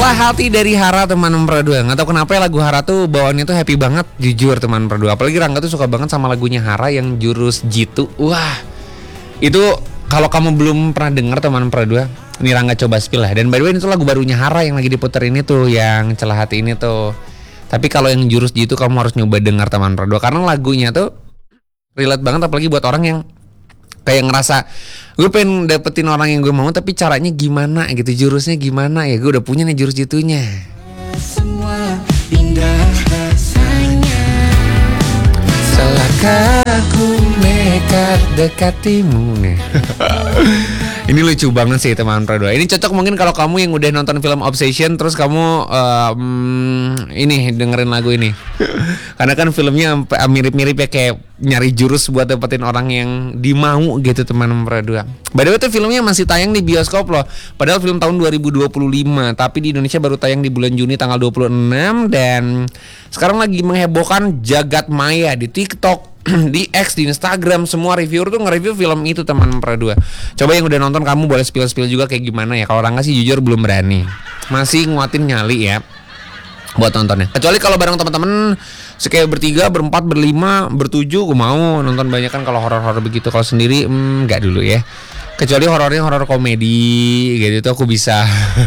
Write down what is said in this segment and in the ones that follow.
Celah hati dari Hara teman Perdua. Nggak tahu kenapa ya lagu Hara tuh bawaannya tuh happy banget, jujur teman Perdua. Apalagi Rangga tuh suka banget sama lagunya Hara yang jurus jitu. Wah, itu kalau kamu belum pernah dengar teman Perdua, ini Rangga coba spill lah. Dan by the way itu lagu barunya Hara yang lagi diputer ini tuh, yang celah hati ini tuh. Tapi kalau yang jurus jitu kamu harus nyoba dengar teman Perdua, karena lagunya tuh relate banget, apalagi buat orang yang kayak ngerasa gue pengen dapetin orang yang gue mau, tapi caranya gimana gitu, jurusnya gimana ya, gue udah punya nih jurus jitunya. Semua indah rasanya, selangkah aku nekat dekatimu nih. Ini lucu banget sih teman Perdua. Ini cocok mungkin kalau kamu yang udah nonton film Obsession terus kamu ini dengerin lagu ini. Karena kan filmnya mirip-mirip ya, kayak nyari jurus buat dapetin orang yang dimau gitu teman Perdua. By the way tuh filmnya masih tayang di bioskop loh. Padahal film tahun 2025, tapi di Indonesia baru tayang di bulan Juni tanggal 26. Dan sekarang lagi menghebohkan jagat maya di TikTok, di X, di Instagram. Semua reviewer tuh nge-review film itu teman Perdua. Coba yang udah nonton kamu boleh spill-spill juga kayak gimana ya. Kalau Rangga sih jujur belum berani, masih nguatin nyali ya buat nontonnya. Kecuali kalau bareng teman-teman kayak bertiga, berempat, berlima, bertujuh, gue mau nonton banyak kan kalau horor-horor begitu. Kalau sendiri nggak dulu ya. Kecuali horornya horor komedi gitu itu aku bisa.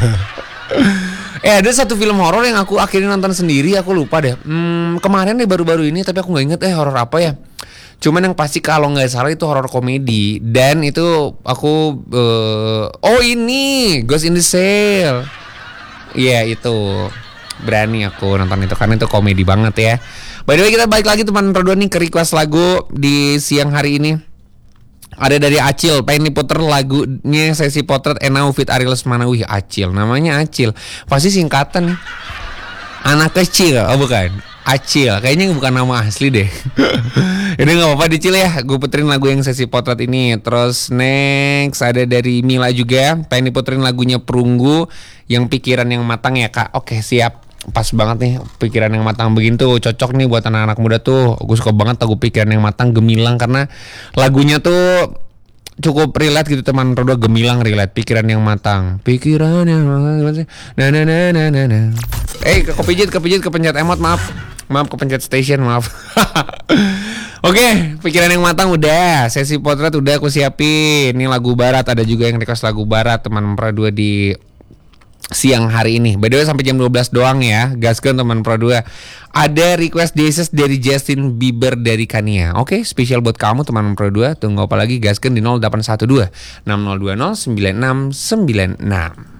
Ada satu film horor yang aku akhirnya nonton sendiri, aku lupa deh. Kemarin deh baru-baru ini, tapi aku nggak inget horor apa ya. Cuman yang pasti kalau nggak salah itu horor komedi, dan itu aku ini Ghost in the Shell. Iya itu berani aku nonton itu karena itu komedi banget ya. By the way kita balik lagi teman Perdua nih ke request lagu di siang hari ini. Ada dari Acil, pengen diputer lagunya Sesi Potret Enau fit Ariel Lesmana. Wih Acil, namanya Acil, pasti singkatan anak kecil, oh bukan Acil, kayaknya bukan nama asli deh. Ini nggak apa-apa dicil ya, gue puterin lagu yang Sesi Potret ini. Terus next ada dari Mila juga, pengen diputerin lagunya Perunggu yang Pikiran yang Matang ya kak. Oke siap, pas banget nih Pikiran yang Matang begitu, cocok nih buat anak-anak muda tuh. Gue suka banget lagu Pikiran yang Matang, Gemilang, karena lagunya tuh cukup relate gitu teman Perdua. Gemilang relate, Pikiran yang Matang, Pikiran yang Matang, na. Kepijit kepencet emot, maaf kepencet station, maaf. Oke, Pikiran yang Matang udah, Sesi Potret udah aku siapin. Ini lagu barat, ada juga yang request lagu barat teman Perdua di siang hari ini. By the way sampai jam 12 doang ya. Gaskan teman Perdua. Ada request Jesus dari Justin Bieber dari Kania. Oke, spesial buat kamu teman Perdua. Tunggu apa lagi, gaskan di 0812 6020 9696.